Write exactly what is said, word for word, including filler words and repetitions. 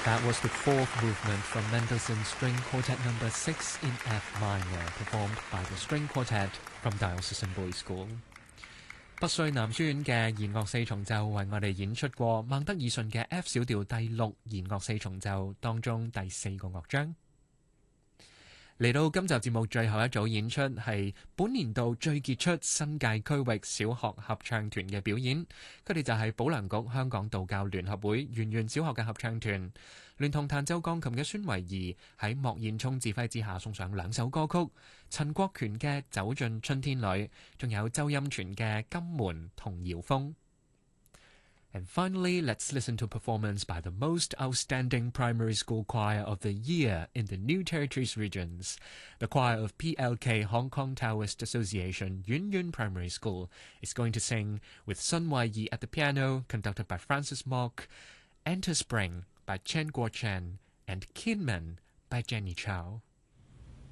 That was the fourth movement from Mendelssohn's String Quartet Number Six in F minor, performed by the String Quartet from Diocesan Boys School. 北瑞南書院嘅弦樂四重奏為我哋演出過孟德爾遜嘅 F 小調第六弦樂四重奏當中第四個樂章。嚟到今集節目最後一組演出係本年度最傑出新界區域小學合唱團嘅表演，佢哋就係保良局香港道教聯合會圓玄小學嘅合唱團，聯同彈奏鋼琴嘅孫維儀喺莫燕聰指揮之下送上兩首歌曲，陳國權嘅《走進春天裏》，仲有周音傳嘅《金門》同《搖風》。And finally, let's listen to a performance by the most outstanding primary school choir of the year in the New Territories regions. The choir of P L K Hong Kong Taoist Association Yuen Yuen Primary School is going to sing with Sun Wai-yi at the piano, conducted by Francis Mock, Enter Spring by Chen Guo-chen, and Kinmen by Jenny Chao.